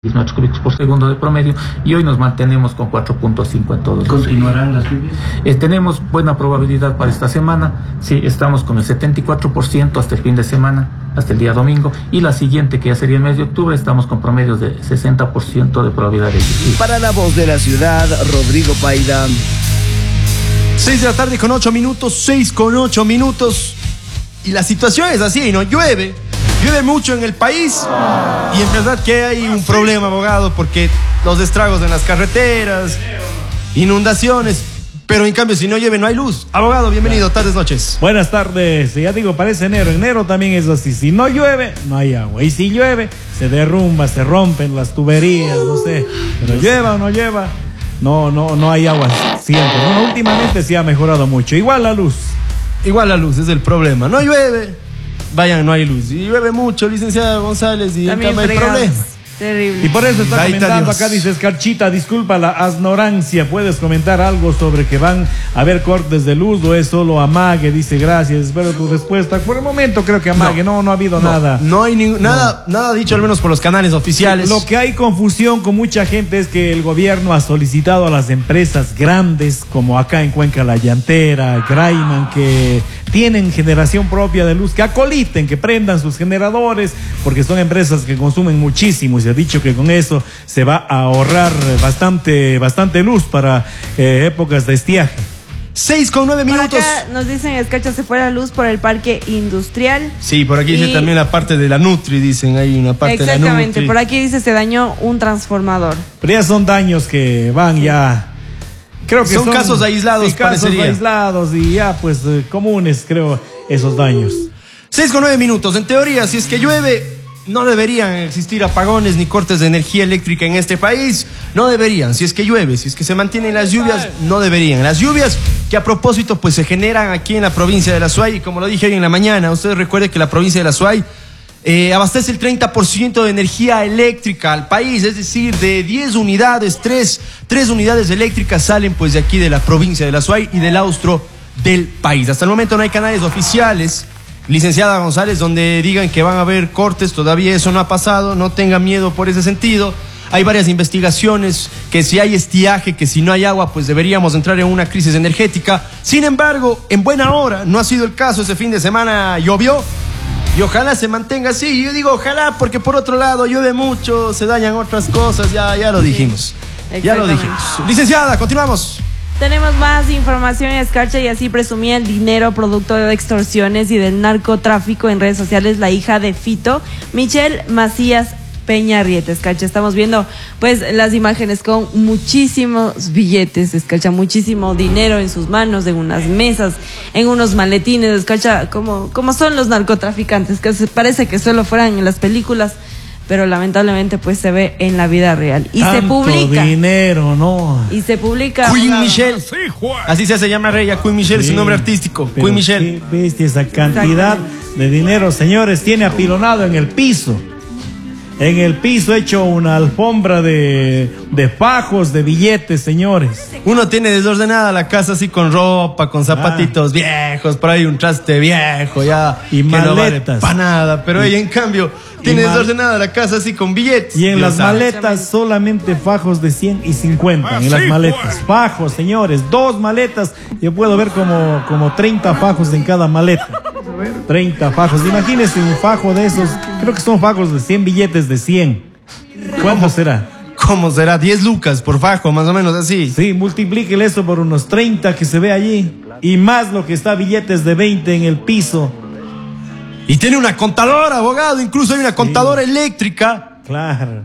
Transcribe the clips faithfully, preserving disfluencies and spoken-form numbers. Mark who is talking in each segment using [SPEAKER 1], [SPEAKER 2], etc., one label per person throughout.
[SPEAKER 1] metros cúbicos por segundo de promedio, y hoy nos mantenemos con cuatro punto cinco en todos los días.
[SPEAKER 2] ¿Continuarán las lluvias?
[SPEAKER 1] Eh, tenemos buena probabilidad para esta semana. Sí, estamos con el setenta y cuatro por ciento hasta el fin de semana, hasta el día domingo, y la siguiente, que ya sería el mes de octubre, estamos con promedios de sesenta por ciento de probabilidad de lluvia.
[SPEAKER 3] Para La Voz de la Ciudad, Rodrigo Paida.
[SPEAKER 2] seis de la tarde con ocho minutos, seis con ocho minutos. Y la situación es así, ¿no? Llueve, llueve mucho en el país. Y en verdad que hay un problema, abogado, porque los estragos en las carreteras, inundaciones. Pero en cambio, si no llueve, no hay luz. Abogado, bienvenido, tardes, noches.
[SPEAKER 4] Buenas tardes. Ya digo, parece enero. Enero también es así. Si no llueve, no hay agua. Y si llueve, se derrumba, se rompen las tuberías, no sé. Pero lleva o no lleva, no, no, no hay agua siempre. Bueno, últimamente sí ha mejorado mucho. Igual la luz.
[SPEAKER 2] Igual la luz es el problema. No llueve, vayan, no hay luz. Y llueve mucho, licenciada González, y
[SPEAKER 5] también
[SPEAKER 2] hay problema.
[SPEAKER 5] Terrible.
[SPEAKER 4] Y por eso está
[SPEAKER 2] Ahí
[SPEAKER 4] comentando
[SPEAKER 2] está
[SPEAKER 4] acá, dice Escarchita, disculpa la ignorancia, ¿puedes comentar algo sobre que van a haber cortes de luz o es solo amague? Dice, gracias, espero tu respuesta. Por el momento creo que amague, no, no, no ha habido
[SPEAKER 2] no,
[SPEAKER 4] nada.
[SPEAKER 2] No hay ningún, no. nada, nada dicho, al menos por los canales oficiales.
[SPEAKER 4] Lo que hay confusión con mucha gente es que el gobierno ha solicitado a las empresas grandes, como acá en Cuenca La Llantera, Graiman, que tienen generación propia de luz, que acoliten, que prendan sus generadores, porque son empresas que consumen muchísimo, y se ha dicho que con eso se va a ahorrar bastante, bastante luz para eh, épocas de estiaje.
[SPEAKER 2] Seis con nueve minutos.
[SPEAKER 5] Por acá nos dicen, Escarcha, se fue la luz por el parque industrial.
[SPEAKER 2] Sí, por aquí
[SPEAKER 5] y...
[SPEAKER 2] dice también la parte de la Nutri, dicen, hay una parte de la Nutri.
[SPEAKER 5] Exactamente, por aquí dice se dañó un transformador.
[SPEAKER 4] Pero ya son daños que van ya... Creo que
[SPEAKER 2] son,
[SPEAKER 4] son
[SPEAKER 2] casos aislados,
[SPEAKER 4] sí, casos
[SPEAKER 2] parecería.
[SPEAKER 4] aislados y ya pues eh, comunes, creo, esos daños.
[SPEAKER 2] Seis con nueve minutos. En teoría, si es que llueve, no deberían existir apagones ni cortes de energía eléctrica en este país. No deberían. Si es que llueve, si es que se mantienen las lluvias, no deberían. Las lluvias que a propósito pues se generan aquí en la provincia de La Suay, y como lo dije hoy en la mañana, ustedes recuerden que la provincia de La Suay Eh, abastece el treinta por ciento de energía eléctrica al país, es decir, de diez unidades, tres, tres unidades eléctricas salen pues de aquí de la provincia de La Suay y del austro del país. Hasta el momento no hay canales oficiales, licenciada González, donde digan que van a haber cortes, todavía eso no ha pasado, no tenga miedo por ese sentido. Hay varias investigaciones que si hay estiaje, que si no hay agua, pues deberíamos entrar en una crisis energética. Sin embargo, en buena hora, no ha sido el caso, ese fin de semana llovió. Y ojalá se mantenga así. Y yo digo ojalá porque por otro lado llueve mucho, se dañan otras cosas, ya, ya lo dijimos. Sí, ya lo dijimos. Licenciada, continuamos.
[SPEAKER 5] Tenemos más información, Escarcha, y así presumía el dinero producto de extorsiones y del narcotráfico en redes sociales la hija de Fito, Michelle Macías Peña Arrieta. Escarcha, estamos viendo pues las imágenes con muchísimos billetes, Escarcha, muchísimo dinero en sus manos, en unas mesas, en unos maletines, Escarcha, como, como son los narcotraficantes, que se parece que solo fueran en las películas, pero lamentablemente pues se ve en la vida real. Y
[SPEAKER 4] Tanto
[SPEAKER 5] se publica.
[SPEAKER 4] dinero, ¿no?
[SPEAKER 5] Y se publica.
[SPEAKER 2] Queen
[SPEAKER 5] una...
[SPEAKER 2] Michelle. Así se hace llamar ella, Queen Michelle, sí, su nombre artístico. Queen Michelle.
[SPEAKER 4] ¿Qué bestia esa cantidad de dinero, señores? Tiene apilonado en el piso. En el piso hecho una alfombra de, de fajos, de billetes, señores.
[SPEAKER 2] Uno tiene desordenada la casa así con ropa, con zapatitos ah. viejos, por ahí un traste viejo, ya.
[SPEAKER 4] Y
[SPEAKER 2] que
[SPEAKER 4] maletas.
[SPEAKER 2] No vale para nada, pero
[SPEAKER 4] y,
[SPEAKER 2] ella en cambio tiene desordenada la casa así con billetes.
[SPEAKER 4] Y en
[SPEAKER 2] Dios
[SPEAKER 4] las
[SPEAKER 2] sabe.
[SPEAKER 4] maletas solamente fajos de cien y cincuenta. En las maletas. Fajos, señores. Dos maletas. Yo puedo ver como, como treinta fajos en cada maleta. treinta fajos. Imagínense un fajo de esos. Creo que son fajos de cien billetes de cien. ¿Cuánto será?
[SPEAKER 2] ¿Cómo será? diez lucas por fajo, más o menos así.
[SPEAKER 4] Sí, multiplíquele eso por unos treinta que se ve allí. Y más lo que está billetes de veinte en el piso.
[SPEAKER 2] Y tiene una contadora, abogado. Incluso hay una contadora sí. eléctrica.
[SPEAKER 4] Claro.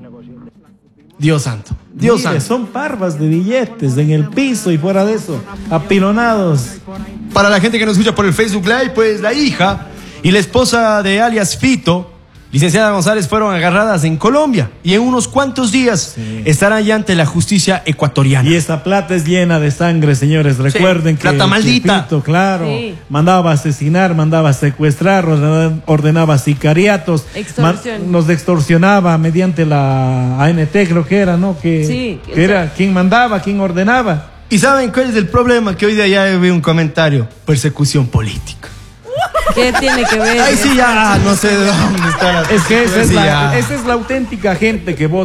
[SPEAKER 2] Dios santo. Dios
[SPEAKER 4] Mire,
[SPEAKER 2] santo.
[SPEAKER 4] son parvas de billetes en el piso y fuera de eso. Apilonados.
[SPEAKER 2] Para la gente que nos escucha por el Facebook Live, pues la hija y la esposa de alias Fito, licenciada González, fueron agarradas en Colombia y en unos cuantos días sí. estarán ya ante la justicia ecuatoriana.
[SPEAKER 4] Y esa plata es llena de sangre, señores. Recuerden sí, que
[SPEAKER 2] plata maldita.
[SPEAKER 4] Que Fito, claro,
[SPEAKER 5] sí.
[SPEAKER 4] mandaba asesinar, mandaba secuestrar, ordenaba sicariatos,
[SPEAKER 5] Extorsión.
[SPEAKER 4] nos extorsionaba mediante la A N T, creo que era, ¿no? Que,
[SPEAKER 5] sí,
[SPEAKER 4] que era quien mandaba, quien ordenaba.
[SPEAKER 2] ¿Y saben cuál es el problema? Que hoy de allá vi un comentario: persecución política.
[SPEAKER 5] ¿Qué tiene que ver?
[SPEAKER 2] Ahí sí ya no sé de dónde está la...
[SPEAKER 4] Es que esa es,
[SPEAKER 2] sí,
[SPEAKER 4] la, esa es la auténtica gente que vota.